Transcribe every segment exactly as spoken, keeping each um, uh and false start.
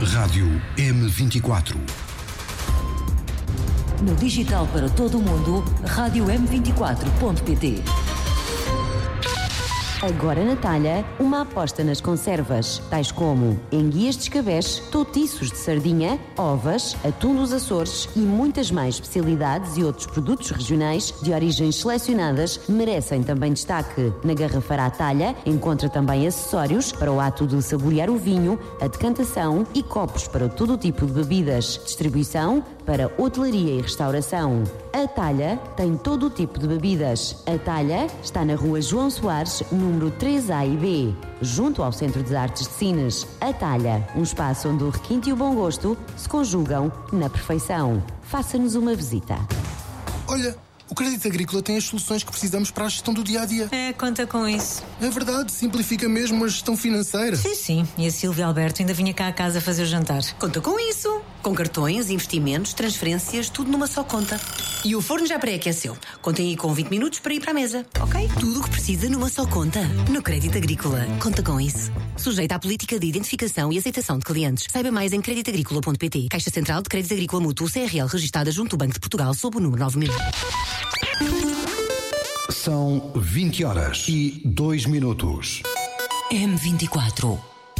Rádio M vinte e quatro. No digital para todo o mundo, rádio m vinte e quatro ponto pt. Agora na talha, uma aposta nas conservas, tais como enguias de escabeche, toutiços de sardinha, ovas, atum dos Açores e muitas mais especialidades e outros produtos regionais de origens selecionadas merecem também destaque. Na garrafeira à talha encontra também acessórios para o ato de saborear o vinho, a decantação e copos para todo o tipo de bebidas. Distribuição para hotelaria e restauração. A Talha tem todo o tipo de bebidas. A Talha está na rua João Soares, número três A e B, junto ao Centro de Artes de Sines. A Talha, um espaço onde o requinte e o bom gosto se conjugam na perfeição. Faça-nos uma visita. Olha, o Crédito Agrícola tem as soluções que precisamos para a gestão do dia-a-dia. É, conta com isso. É verdade, simplifica mesmo a gestão financeira. Sim, sim. E a Silvia Alberto ainda vinha cá a casa fazer o jantar. Conta com isso. Com cartões, investimentos, transferências, tudo numa só conta. E o forno já pré-aqueceu. Contem aí com vinte minutos para ir para a mesa, ok? Tudo o que precisa numa só conta. No Crédito Agrícola. Conta com isso. Sujeita à política de identificação e aceitação de clientes. Saiba mais em crédito agrícola ponto pt. Caixa Central de Crédito Agrícola Mútuo C R L, registada junto do Banco de Portugal sob o número nove mil. São vinte horas e dois minutos. M vinte e quatro.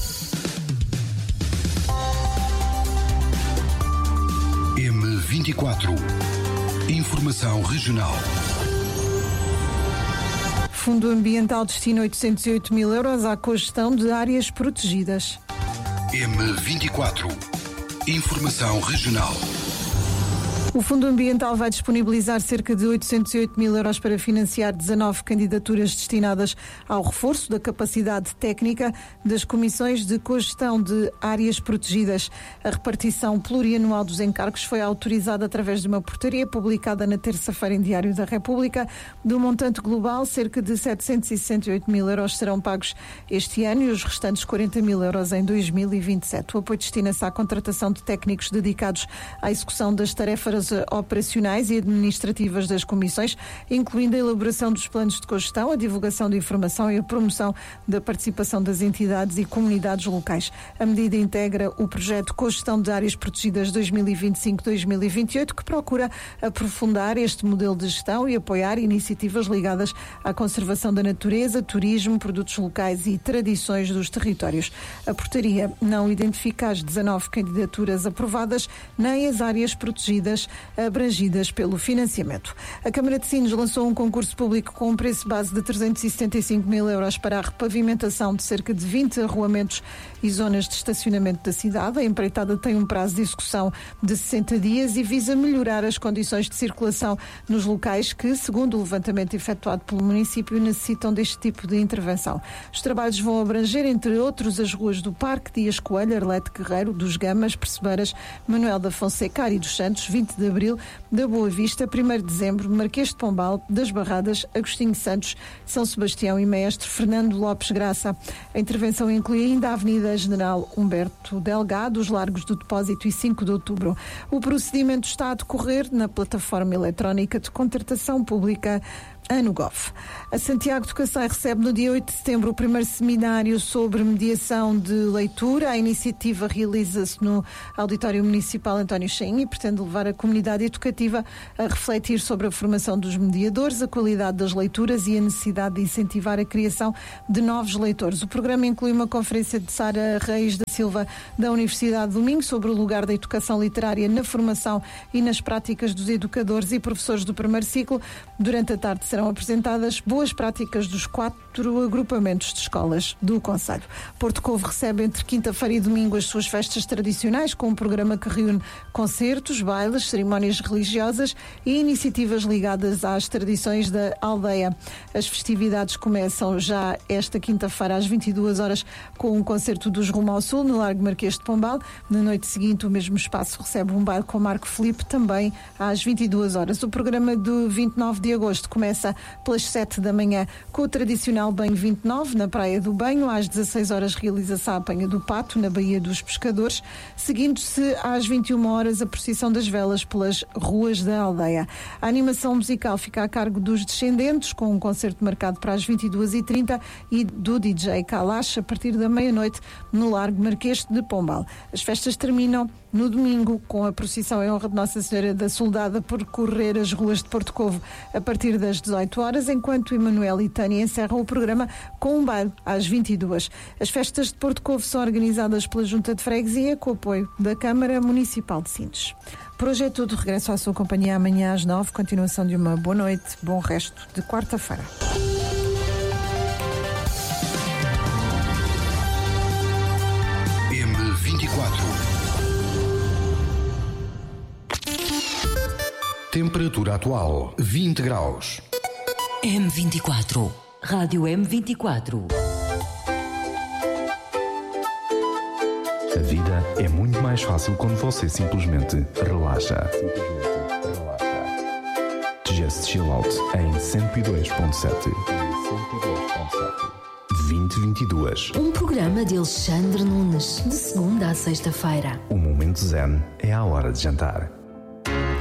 M vinte e quatro. Informação regional. Fundo Ambiental destina oitocentos e oito mil euros à cogestão de áreas protegidas. M vinte e quatro. Informação regional. O Fundo Ambiental vai disponibilizar cerca de oitocentos e oito mil euros para financiar dezanove candidaturas destinadas ao reforço da capacidade técnica das comissões de cogestão de áreas protegidas. A repartição plurianual dos encargos foi autorizada através de uma portaria publicada na terça-feira em Diário da República. Do montante global, cerca de setecentos e sessenta e oito mil euros serão pagos este ano e os restantes quarenta mil euros em dois mil e vinte e sete. O apoio destina-se à contratação de técnicos dedicados à execução das tarefas operacionais e administrativas das comissões, incluindo a elaboração dos planos de cogestão, a divulgação de informação e a promoção da participação das entidades e comunidades locais. A medida integra o projeto Cogestão de Áreas Protegidas dois mil e vinte e cinco a dois mil e vinte e oito, que procura aprofundar este modelo de gestão e apoiar iniciativas ligadas à conservação da natureza, turismo, produtos locais e tradições dos territórios. A portaria não identifica as dezanove candidaturas aprovadas nem as áreas protegidas abrangidas pelo financiamento. A Câmara de Sines lançou um concurso público com um preço base de trezentos e setenta e cinco mil euros para a repavimentação de cerca de vinte arruamentos e zonas de estacionamento da cidade. A empreitada tem um prazo de execução de sessenta dias e visa melhorar as condições de circulação nos locais que, segundo o levantamento efetuado pelo município, necessitam deste tipo de intervenção. Os trabalhos vão abranger, entre outros, as ruas do Parque, Dias Coelho, Arlete Guerreiro, dos Gamas, Percebeiras, Manuel da Fonseca, Ari dos Santos, vinte de abril, da Boa Vista, primeiro de dezembro, Marquês de Pombal, das Barradas, Agostinho Santos, São Sebastião e Mestre Fernando Lopes Graça. A intervenção inclui ainda a Avenida General Humberto Delgado, os Largos do Depósito e cinco de outubro. O procedimento está a decorrer na plataforma eletrónica de contratação pública ANUGOV. A Santiago de Cacém recebe no dia oito de setembro o primeiro seminário sobre mediação de leitura. A iniciativa realiza-se no Auditório Municipal António Chaim e pretende levar a comunidade educativa a refletir sobre a formação dos mediadores, a qualidade das leituras e a necessidade de incentivar a criação de novos leitores. O programa inclui uma conferência de Sara Reis da Silva, da Universidade do Minho, sobre o lugar da educação literária na formação e nas práticas dos educadores e professores do primeiro ciclo. Durante a tarde serão apresentadas boas práticas dos quatro agrupamentos de escolas do concelho. Porto Covo recebe entre quinta-feira e domingo as suas festas tradicionais, com um programa que reúne concertos, bailes, cerimónias religiosas e iniciativas ligadas às tradições da aldeia. As festividades começam já esta quinta-feira às vinte e duas horas com um concerto dos Rumo ao Sul no Largo Marquês de Pombal. Na noite seguinte, o mesmo espaço recebe um baile com Marco Filipe, também às vinte e duas horas. O programa do vinte e nove de agosto começa pelas sete da manhã com o tradicional banho vinte e nove na Praia do Banho. Às dezasseis horas realiza-se a apanha do pato na Baía dos Pescadores, seguindo-se às vinte e uma horas a procissão das velas pelas ruas da aldeia. A animação musical fica a cargo dos Descendentes, com um concerto marcado para as vinte e duas e trinta e do D J Kalash a partir da meia-noite no Largo Marquês Marquês de Pombal. As festas terminam no domingo com a procissão em honra de Nossa Senhora da Soldada por correr as ruas de Porto Covo a partir das dezoito horas, enquanto Emanuel e Tânia encerram o programa com um baile às vinte e duas. As festas de Porto Covo são organizadas pela Junta de Freguesia com o apoio da Câmara Municipal de Sines. Por hoje é tudo. Regresso à sua companhia amanhã às nove. Continuação de uma boa noite. Bom resto de quarta-feira. M vinte e quatro. Temperatura atual vinte graus. M vinte e quatro. Rádio M vinte e quatro. A vida é muito mais fácil quando você simplesmente relaxa. Just Chill Out em cento e dois ponto sete. vinte e vinte e dois. Um programa de Alexandre Nunes, de segunda a sexta-feira. O momento zen é a hora de jantar.